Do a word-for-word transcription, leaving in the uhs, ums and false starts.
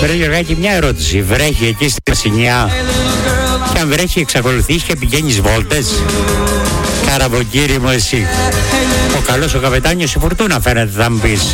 Βρε Γιωργάκη, μια ερώτηση. Βρέχει εκεί στη Μασσηνιά? Και αν βρέχει, εξακολουθείς και πηγαίνεις βόλτες? Καραβοκύρι μου εσύ. Ο καλός ο καπετάνιος η Φουρτούνα φαίνεται, θα μου πεις.